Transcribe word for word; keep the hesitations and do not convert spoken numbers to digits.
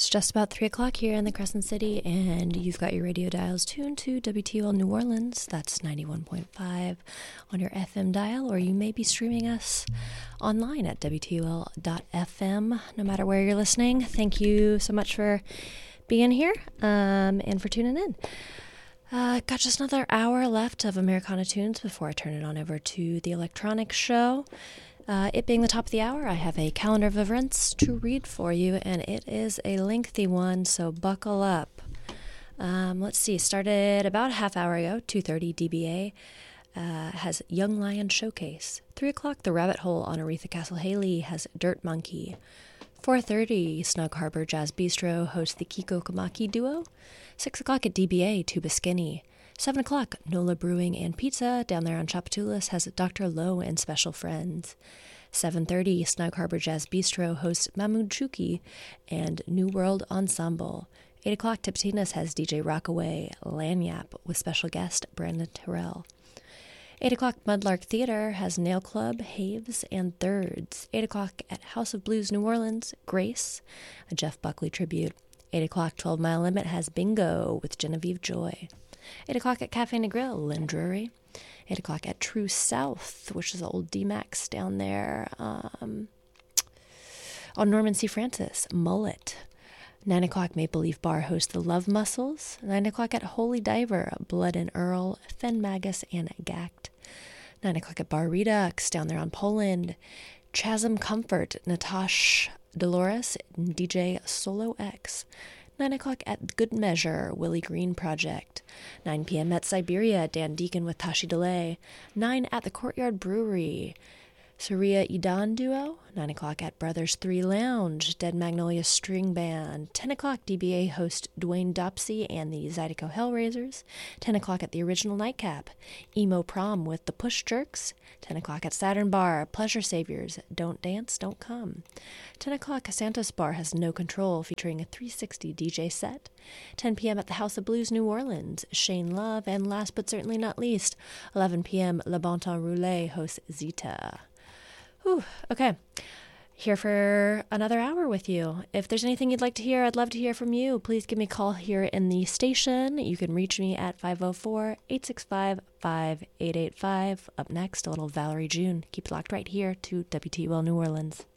It's just about three o'clock here in the Crescent City, and you've got your radio dials tuned to W T O L New Orleans. That's ninety-one point five on your F M dial, or you may be streaming us online at W T O L dot F M, no matter where you're listening. Thank you so much for being here um, and for tuning in. Uh, got just another hour left of Americana Tunes before I turn it on over to the electronic show. Uh, it being the top of the hour, I have a calendar of events to read for you, and it is a lengthy one, so buckle up. Um, let's see, started about a half hour ago, two thirty D B A, uh, has Young Lion Showcase. three o'clock, The Rabbit Hole on Aretha Castle Haley has Dirt Monkey. four thirty, Snug Harbor Jazz Bistro hosts the Kiko Kamaki Duo. six o'clock at D B A, Tuba Skinny. seven o'clock, Nola Brewing and Pizza down there on Chapatulas has Doctor Lowe and Special Friends. seven thirty, Snug Harbor Jazz Bistro hosts Mahmoud Chouki and New World Ensemble. eight o'clock, Tipitinas has D J Rockaway, Lanyap with special guest Brandon Terrell. eight o'clock, Mudlark Theater has Nail Club, Haves, and Thirds. eight o'clock at House of Blues New Orleans, Grace, a Jeff Buckley tribute. eight o'clock, twelve Mile Limit has Bingo with Genevieve Joy. eight o'clock at Cafe Negril, Lynn Drury. eight o'clock at True South, which is the old D-Max down there um, on Norman C. Francis, Mullet. nine o'clock, Maple Leaf Bar hosts the Love Muscles. nine o'clock at Holy Diver, Blood and Earl, Fen Magus, and Gact. nine o'clock at Bar Redux down there on Poland. Chasm Comfort, Natash Dolores, and D J Solo X. nine o'clock at Good Measure, Willie Green Project. nine p.m. at Siberia, Dan Deacon with Tashi Delay. nine at the Courtyard Brewery, Surya Idan Duo. nine o'clock at Brothers three Lounge, Dead Magnolia String Band. ten o'clock, D B A host Dwayne Dopsy and the Zydeco Hellraisers. ten o'clock at the Original Nightcap, Emo Prom with the Push Jerks. ten o'clock at Saturn Bar, Pleasure Saviors, Don't Dance, Don't Come. ten o'clock, Santos Bar has No Control featuring a three sixty D J set. ten p.m. at the House of Blues New Orleans, Shane Love. And last but certainly not least, eleven p.m. Le Bon Temps Roulé hosts Zita. Whew, okay. Here for another hour with you. If there's anything you'd like to hear, I'd love to hear from you. Please give me a call here in the station. You can reach me at five oh four, eight six five, five eight eight five. Up next, a little Valerie June. Keep it locked right here to W T O L New Orleans.